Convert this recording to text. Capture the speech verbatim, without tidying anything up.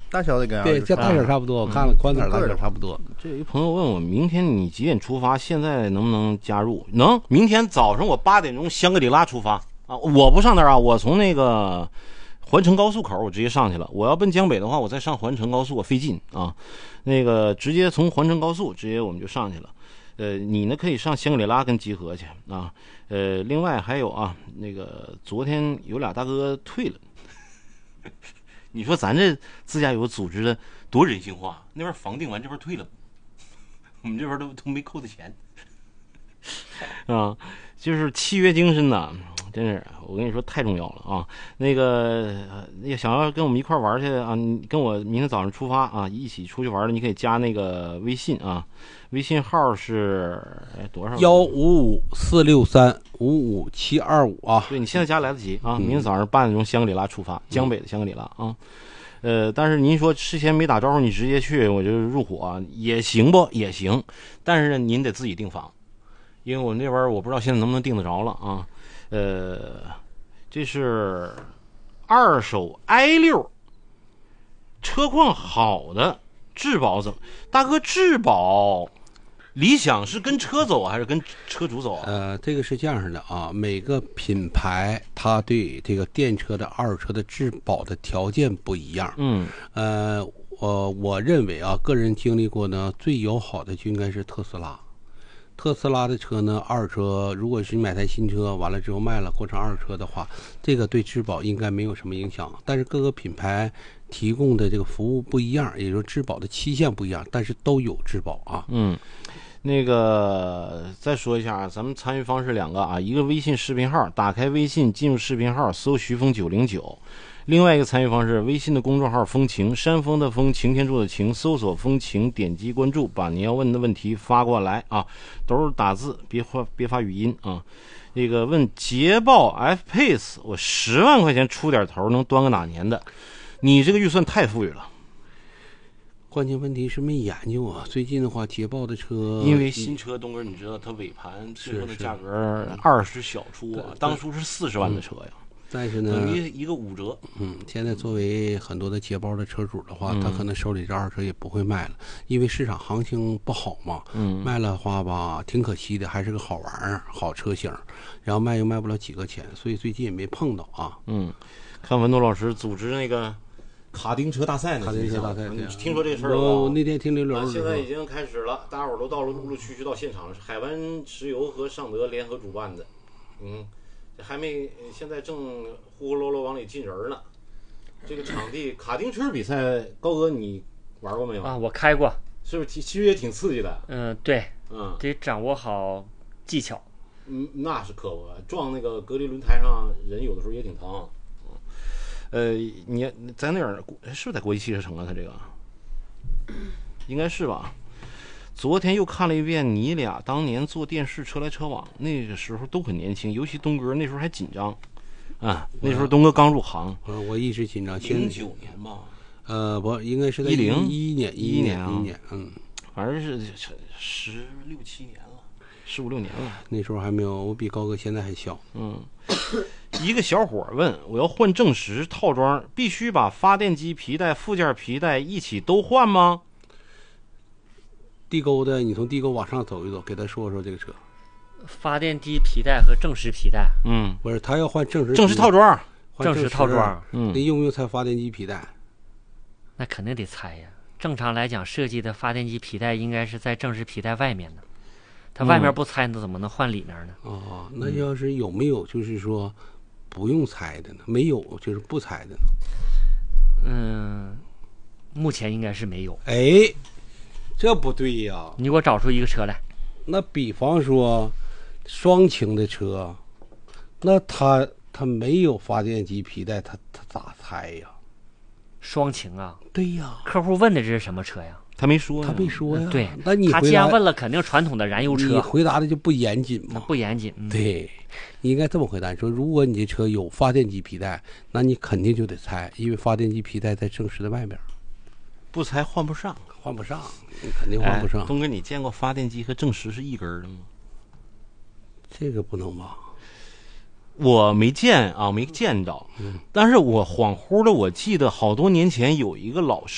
大小得跟对，这大小差不多，我看了宽杆大小差不多。 这有一朋友问我，明天你几点出发？现在能不能加入？能，明天早上我八点钟香格里拉出发啊！我不上那儿啊，我从那个环城高速口我直接上去了。我要奔江北的话，我再上环城高速我费劲啊。那个直接从环城高速直接我们就上去了。呃，你呢可以上香格里拉跟集合去啊。呃，另外还有啊，那个昨天有俩大哥退了。你说咱这自驾游组织的多人性化，那边房订完这边退了，我们这边都都没扣的钱啊，就是契约精神呐，真是我跟你说太重要了啊。那个也想要跟我们一块玩去啊，你跟我明天早上出发啊，一起出去玩的，你可以加那个微信啊，微信号是哎多少？ 幺五五四六三五五七二五啊。 对，你现在加来得及啊，明天早上八点钟香格里拉出发，江北的香格里拉啊。呃，但是您说事先没打招呼，你直接去我就入伙、啊、也行不？也行，但是呢，您得自己订房，因为我那边我不知道现在能不能订得着了啊。呃，这是二手 i 六，车况好的质保怎么？大哥，质保理想是跟车走还是跟车主走啊？ 呃，这个是这样的啊，每个品牌它对这个电车的二手车的质保的条件不一样。 嗯， 呃，我我认为啊，个人经历过呢，最友好的就应该是特斯拉。特斯拉的车呢，二手车如果是你买台新车完了之后卖了过成二手车的话，这个对质保应该没有什么影响。但是各个品牌提供的这个服务不一样，也就是质保的期限不一样，但是都有质保啊。 嗯。那个再说一下，咱们参与方式两个啊，一个微信视频号，打开微信进入视频号，搜徐峰九零九；另外一个参与方式，微信的公众号风情，山峰的风，擎天柱的擎，搜索风情，点击关注，把您要问的问题发过来啊，都是打字，别发别发语音啊。那个问捷豹 F Pace， 我十万块钱出点头能端个哪年的？你这个预算太富裕了。 关键问题是没研究啊。最近的话，捷豹的车， 因为新车东哥，你知道它尾盘最后的价格二十小出啊，当初是四十万的车呀， 但是呢， 等于一个五折。 嗯，现在作为很多的捷豹的车主的话，他可能手里这二手车也不会卖了，因为市场行情不好嘛。嗯，卖了的话吧，挺可惜的，还是个好玩意儿、好车型，然后卖又卖不了几个钱，所以最近也没碰到啊。 嗯，看文东老师组织那个卡丁车大赛呢？ 卡丁车大赛， 你听说这事儿了吗？ 我那天听刘刘、啊， 现在已经开始了，大伙儿都到了陆陆续续到现场了，是海湾石油和尚德联合主办的。嗯，还没，现在正呼呼噜噜往里进人呢。这个场地卡丁车比赛，高哥你玩过没有啊？我开过， 是不是？其实也挺刺激的。 嗯，对， 嗯， 得掌握好技巧。 嗯，那是可不，撞那个隔离轮胎上，人有的时候也挺疼。呃，你在那儿是不是在国际汽车城啊？他这个应该是吧。昨天又看了一遍你俩当年做电视车来车往，那个时候都很年轻，尤其东哥那时候还紧张啊。那时候东哥刚入行， 我我一直紧张。 零九年吧， 呃，不，应该是在一零一一年， 一一年啊， 一年，嗯， 反正是十六七年了，十五六年了。 那时候还没有，我比高哥现在还小。 嗯。一个小伙问，我要换正时套装，必须把发电机皮带、附件皮带一起都换吗？ 地沟的，你从地沟往上走一走，给他说说这个车。 发电机皮带和正时皮带， 嗯， 不是，他要换正时正时套装， 正时套装， 嗯， 你用不用拆发电机皮带？ 那肯定得拆呀。正常来讲，设计的发电机皮带应该是在正时皮带外面的，它外面不拆，那怎么能换里面呢？ 哦，那要是有没有就是说不用拆的呢？没有就是不拆的呢？ 嗯，目前应该是没有。 哎，这不对呀！ 你给我找出一个车来。 那比方说双擎的车，那它它没有发电机皮带，它它咋拆呀？ 双擎啊？ 对呀。 客户问的这是什么车呀？ 他没说， 他没说呀。 对， 那你他既然问了，肯定传统的燃油车。 你回答的就不严谨嘛？ 不严谨。嗯、 对，你应该这么回答：说如果你这车有发电机皮带，那你肯定就得拆，因为发电机皮带在正时的外面， 不拆换不上， 换不上，你肯定换不上。 哎、东哥，你见过发电机和正时是一根的吗？ 这个不能吧？ 我没见啊，没见到。嗯，但是我恍惚的，我记得好多年前有一个老师。